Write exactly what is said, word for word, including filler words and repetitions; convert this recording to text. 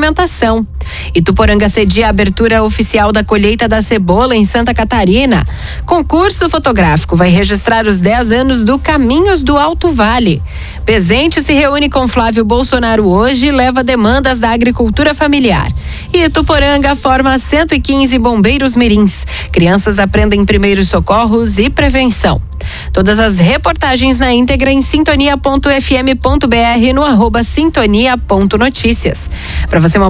movimentação. Ituporanga cedia a abertura oficial da colheita da cebola em Santa Catarina. Concurso fotográfico vai registrar os dez anos do Caminhos do Alto Vale. Presente se reúne com Flávio Bolsonaro hoje e leva demandas da agricultura familiar. E Ituporanga forma cento e quinze bombeiros mirins. Crianças aprendem primeiros socorros e prevenção. Todas as reportagens na íntegra em sintonia ponto f m ponto b r no arroba sintonia ponto notícias. Para você uma